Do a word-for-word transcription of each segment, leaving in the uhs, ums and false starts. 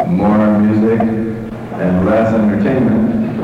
more music and less entertainment.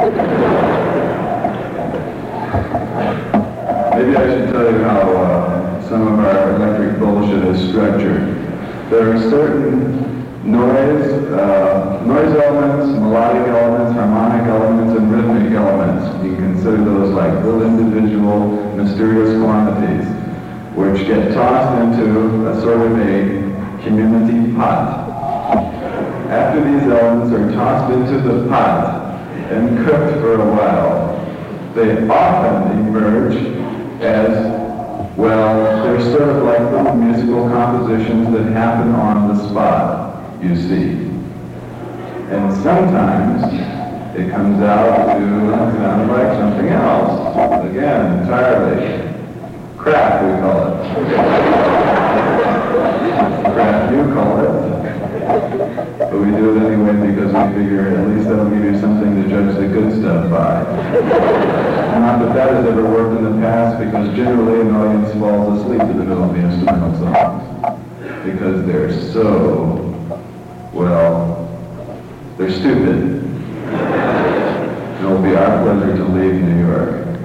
Maybe I should tell you how uh, some of our electric bullshit is structured. There are certain noise, uh, noise elements, melodic elements, harmonic elements, and rhythmic elements. You can consider those like little individual mysterious quantities, which get tossed into a sort of a community pot. After these elements are tossed into the pot and cooked for a while, they often emerge as, well, they're sort of like little musical compositions that happen on the spot, you see. And sometimes it comes out to sound like something else. Again, entirely. Crap, we call it. Crap, you call it. But we do it anyway because we figure at least that'll give you something to judge the good stuff by. Not that that has ever worked in the past, because generally an audience falls asleep to the middle of the instrumental songs. Because they're so, well, they're stupid. It'll be our pleasure to leave New York.